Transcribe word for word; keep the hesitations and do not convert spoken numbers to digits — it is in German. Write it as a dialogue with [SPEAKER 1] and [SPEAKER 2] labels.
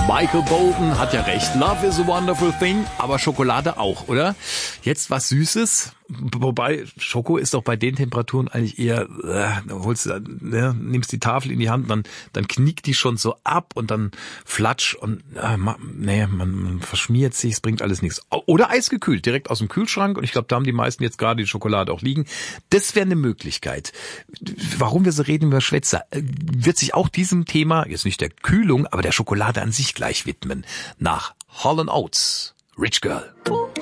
[SPEAKER 1] Michael Bolton hat ja recht. Love is a wonderful thing, aber Schokolade auch, oder? Jetzt was Süßes. Wobei, Schoko ist doch bei den Temperaturen eigentlich eher, äh, holst du, ne, nimmst die Tafel in die Hand, dann, dann knickt die schon so ab und dann flatsch und, äh, nee, man, man verschmiert sich, es bringt alles nichts. Oder eisgekühlt, direkt aus dem Kühlschrank, und ich glaube, da haben die meisten jetzt gerade die Schokolade auch liegen. Das wäre eine Möglichkeit. Warum wir so reden über Schwätzer, wird sich auch diesem Thema, jetzt nicht der Kühlung, aber der Schokolade an sich gleich widmen. Nach Hall and Oates, Rich Girl.